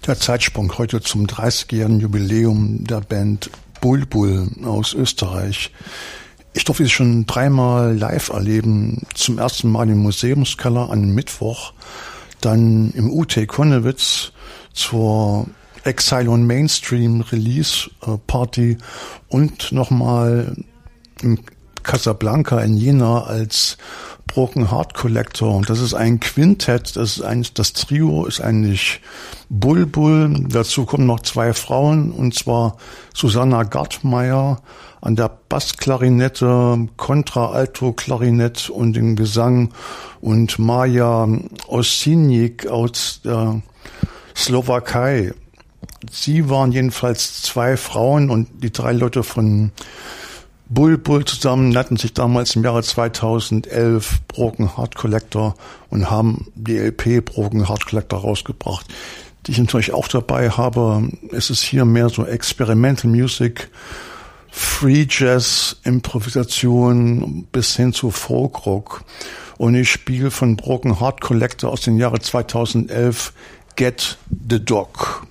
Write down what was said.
Der Zeitsprung heute zum 30-jährigen Jubiläum der Band Bulbul aus Österreich. Ich durfte sie schon 3-mal live erleben. Zum ersten Mal im Museumskeller an Mittwoch, dann im UT Konnewitz zur Exile on Mainstream Release Party und nochmal im Casablanca in Jena als Broken Heart Collector. Und das ist ein Quintett, das Trio ist eigentlich Bulbul. Dazu kommen noch 2 Frauen, und zwar Susanna Gartmeier an der Bassklarinette, Kontra-Alto-Klarinett und den Gesang und Maja Osinik aus der Slowakei. Sie waren jedenfalls 2 Frauen, und die 3 Leute von Bulbul zusammen nannten sich damals im Jahre 2011 Broken Heart Collector und haben die LP Broken Heart Collector rausgebracht, die ich natürlich auch dabei habe. Es ist hier mehr so Experimental Music, Free Jazz, Improvisation bis hin zu Folkrock. Und ich spiele von Broken Heart Collector aus dem Jahre 2011 Get the Dog.